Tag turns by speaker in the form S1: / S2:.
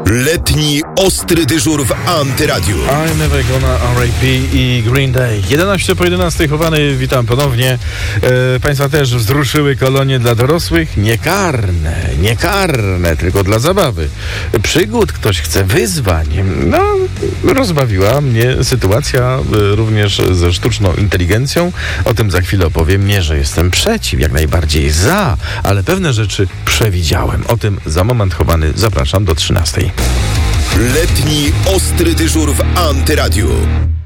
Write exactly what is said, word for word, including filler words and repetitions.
S1: Letni ostry dyżur w Antyradiu.
S2: I'm Never Gonna R A P i Green Day. jedenaście po jedenastej chowany, witam ponownie. E, państwa też wzruszyły kolonie dla dorosłych. Nie karne, nie karne, tylko dla zabawy. Przygód, ktoś chce wyzwań. No, rozbawiła mnie sytuacja e, również ze sztuczną inteligencją. O tym za chwilę opowiem. Nie, że jestem przeciw, jak najbardziej za, ale pewne rzeczy przewidziałem. O tym za moment chowany. Zapraszam do trzynastej.
S1: Letni ostry dyżur w Antyradiu.